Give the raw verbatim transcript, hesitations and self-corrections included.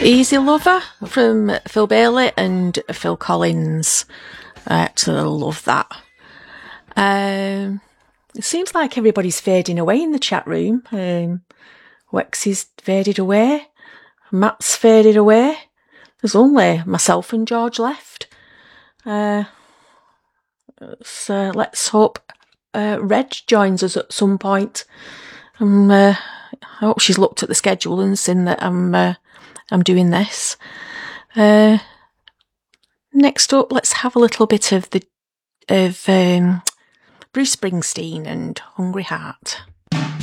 Easy Lover from Phil Bailey and Phil Collins. I actually love that. Um, it seems like everybody's fading away in the chat room. Um, Wexy's faded away. Matt's faded away. There's only myself and George left. Uh, so let's hope uh, Reg joins us at some point. Um, uh, I hope she's looked at the schedule and seen that I'm uh, I'm doing this. Uh, next up, let's have a little bit of the of um, Bruce Springsteen and Hungry Heart.